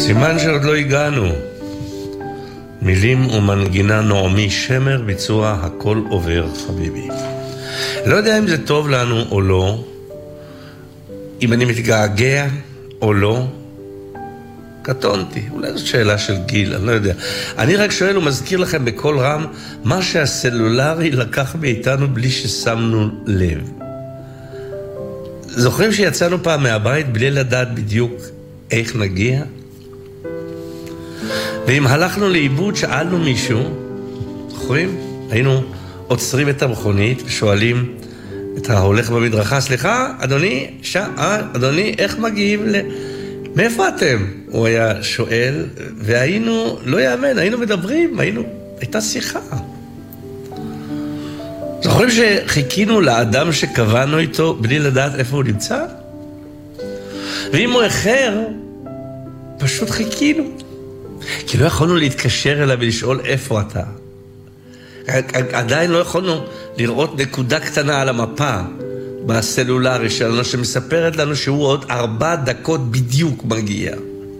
סימן שעוד לא הגענו. מילים ומנגינה נעמי שמר, ביצוע הכל עובר חביבי. לא יודע אם זה טוב לנו או לא, אם אני מתגעגע או לא. קטונתי, אולי זאת שאלה של גיל, אני לא יודע. אני רק שואל ומזכיר לכם בכל רם מה שהסלולרי לקח מאיתנו בלי ששמנו לב. זוכרים שיצאנו פעם מהבית בלי לדעת בדיוק איך נגיע? ואם הלכנו לאיבוד, שאלנו מישהו, זוכרים? היינו עוצרים את המכונית ושואלים את ההולך במדרכה, סליחה, אדוני, אדוני, איך מגיעים מאיפה אתם? הוא היה שואל, והיינו, לא יאמן, היינו מדברים, הייתה שיחה. זוכרים שחיכינו לאדם שקבענו איתו בלי לדעת איפה הוא נמצא? ואם הוא אחר, פשוט חיכינו. כי לא יכולנו להתקשר אליו ולשאול איפה אתה. עדיין לא יכולנו לראות נקודה קטנה על המפה בסלולרי שלנו שמספרת לנו שהוא עוד 4 דקות בדיוק מגיע.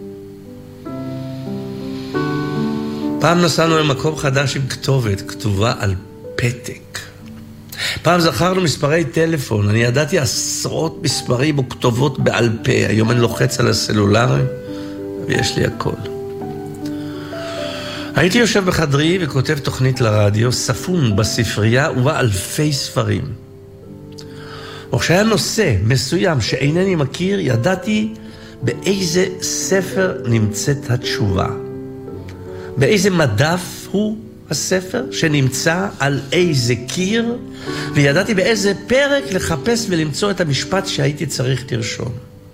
פעם נסענו למקום חדש עם כתובת כתובה על פתק. פעם זכרנו מספרי טלפון, אני ידעתי עשרות מספרים וכתובות בעל פה. היום אני לוחץ על הסלולרי ויש לי הכל. הייתי יושב בחדרי וכותב תוכנית לרדיו, ספון בספרייה ובה אלפי ספרים. וכשהיה נושא מסוים שאינני מכיר, ידעתי באיזה ספר נמצאת התשובה. באיזה מדף הוא הספר שנמצא על איזה קיר, וידעתי באיזה פרק לחפש ולמצוא את המשפט שהייתי צריך לרשום.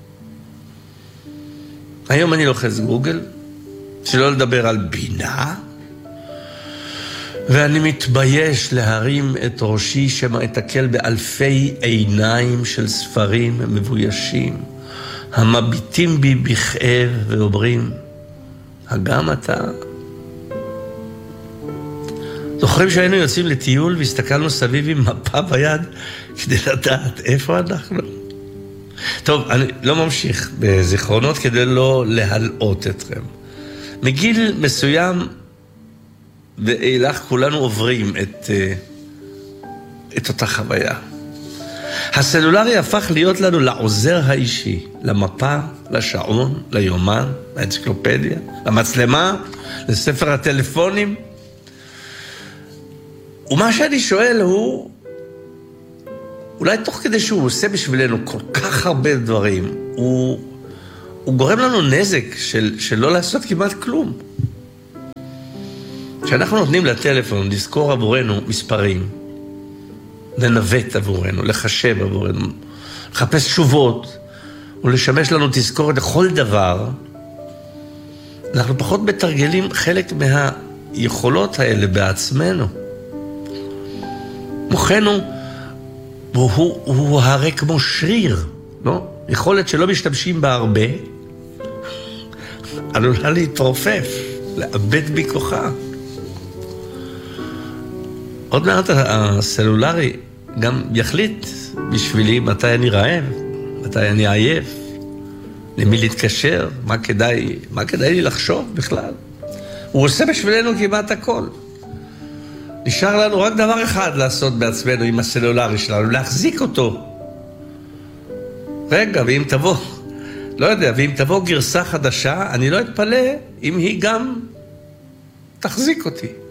היום אני לוחץ גוגל, שלא לדבר על בינה, ואני מתבייש להרים את ראשי שמתקל באלפי עיניים של ספרים מבוישים, המביטים בי בכאב ואומרים, הגם אתה? זוכרים שהיינו יוצאים לטיול והסתכלנו סביב עם מפה ביד כדי לדעת איפה אנחנו? טוב, אני לא ממשיך בזיכרונות כדי לא להלאות אתכם. מגיל מסוים ואילך כולנו עוברים את אותה חוויה. הסלולרי הפך להיות לנו לעוזר האישי, למפה, לשעון, ליומן, לאנציקלופדיה, למצלמה, לספר הטלפונים. ומה שאני שואל הוא, אולי תוך כדי שהוא עושה בשבילנו כל כך הרבה דברים, הוא גורם לנו נזק של לא לעשות כמעט כלום. כשאנחנו נותנים לטלפון לזכור עבורנו מספרים, לנווט עבורנו, לחשב עבורנו, לחפש תשובות, ולשמש לנו תזכורת לכל דבר, אנחנו פחות מתרגלים חלק מהיכולות האלה בעצמנו. מוחנו הוא הרי כמו שריר, לא? יכולת שלא משתמשים בה הרבה, עלולה להתרופף, לאבד בכוחה. עוד מעט הסלולרי גם יחליט בשבילי מתי אני רעב, מתי אני עייף, למי להתקשר, מה כדאי לי לחשוב בכלל. הוא עושה בשבילנו כמעט הכל. נשאר לנו רק דבר אחד לעשות בעצמנו עם הסלולרי שלנו, להחזיק אותו. רגע, ואם תבוא, לא יודע, ואם תבוא גרסה חדשה, אני לא אתפלא אם היא גם תחזיק אותי.